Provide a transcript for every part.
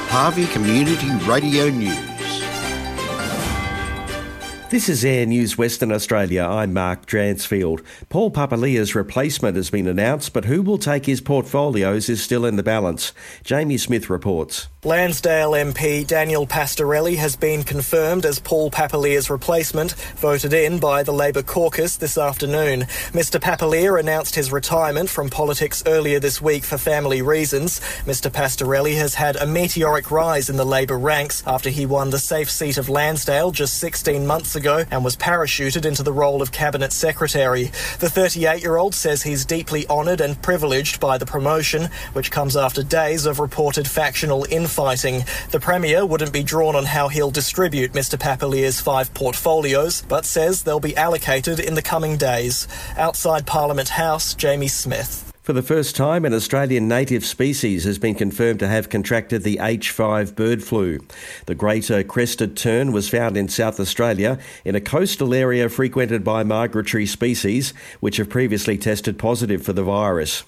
Harvey Community Radio News. This is Air News Western Australia. I'm Mark Dransfield. Paul Papalia's replacement has been announced, but who will take his portfolios is still in the balance. Jamie Smith reports. Lansdale MP Daniel Pastorelli has been confirmed as Paul Papalia's replacement, voted in by the Labor caucus this afternoon. Mr Papalia announced his retirement from politics earlier this week for family reasons. Mr Pastorelli has had a meteoric rise in the Labor ranks after he won the safe seat of Lansdale just 16 months ago and was parachuted into the role of Cabinet Secretary. The 38-year-old says he's deeply honoured and privileged by the promotion, which comes after days of reported factional infighting. The Premier wouldn't be drawn on how he'll distribute Mr Papalia's 5 portfolios, but says they'll be allocated in the coming days. Outside Parliament House, Jamie Smith. For the first time, an Australian native species has been confirmed to have contracted the H5 bird flu. The greater crested tern was found in South Australia in a coastal area frequented by migratory species, which have previously tested positive for the virus.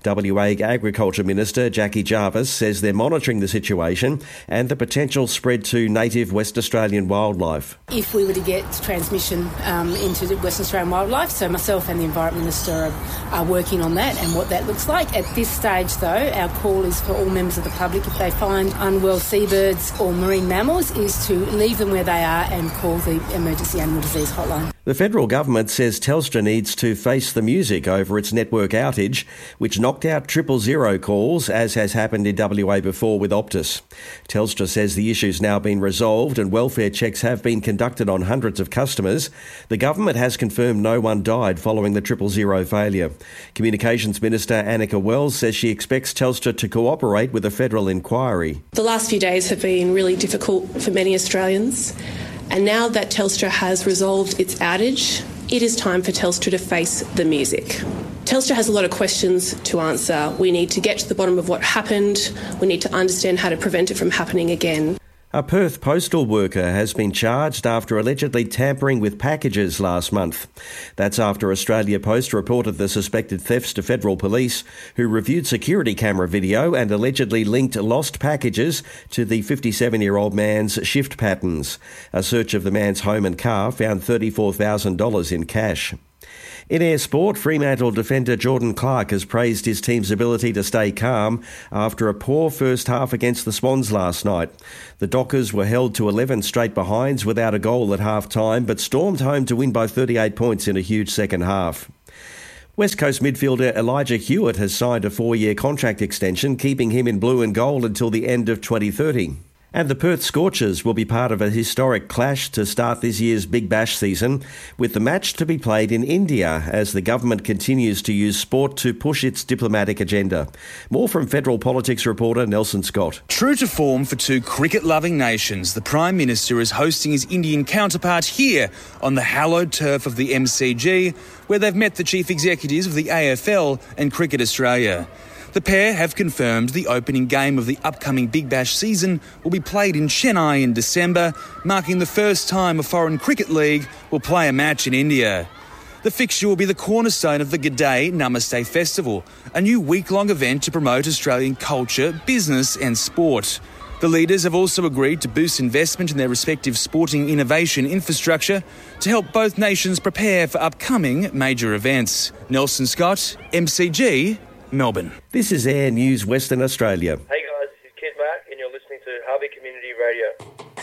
WA Agriculture Minister Jackie Jarvis says they're monitoring the situation and the potential spread to native West Australian wildlife. If we were to get transmission into the West Australian wildlife, so myself and the Environment Minister are working on that and what that looks like. At this stage, though, our call is for all members of the public, if they find unwell seabirds or marine mammals, is to leave them where they are and call the Emergency Animal Disease Hotline. The federal government says Telstra needs to face the music over its network outage, which knocked out 000 calls, as has happened in WA before with Optus. Telstra says the issue's now been resolved and welfare checks have been conducted on hundreds of customers. The government has confirmed no one died following the 000 failure. Communications Minister Annika Wells says she expects Telstra to cooperate with a federal inquiry. The last few days have been really difficult for many Australians. And now that Telstra has resolved its outage, it is time for Telstra to face the music. Telstra has a lot of questions to answer. We need to get to the bottom of what happened. We need to understand how to prevent it from happening again. A Perth postal worker has been charged after allegedly tampering with packages last month. That's after Australia Post reported the suspected thefts to federal police, who reviewed security camera video and allegedly linked lost packages to the 57-year-old man's shift patterns. A search of the man's home and car found $34,000 in cash. In air sport, Fremantle defender Jordan Clark has praised his team's ability to stay calm after a poor first half against the Swans last night. The Dockers were held to 11 straight behinds without a goal at half-time, but stormed home to win by 38 points in a huge second half. West Coast midfielder Elijah Hewitt has signed a 4-year contract extension, keeping him in blue and gold until the end of 2030. And the Perth Scorchers will be part of a historic clash to start this year's Big Bash season, with the match to be played in India as the government continues to use sport to push its diplomatic agenda. More from federal politics reporter Nelson Scott. True to form for two cricket-loving nations, the Prime Minister is hosting his Indian counterpart here on the hallowed turf of the MCG, where they've met the chief executives of the AFL and Cricket Australia. The pair have confirmed the opening game of the upcoming Big Bash season will be played in Chennai in December, marking the first time a foreign cricket league will play a match in India. The fixture will be the cornerstone of the G'day Namaste Festival, a new week-long event to promote Australian culture, business and sport. The leaders have also agreed to boost investment in their respective sporting innovation infrastructure to help both nations prepare for upcoming major events. Nelson Scott, MCG, Melbourne. This is Air News Western Australia. Hey guys, this is Kid Mac and you're listening to Harvey Community Radio.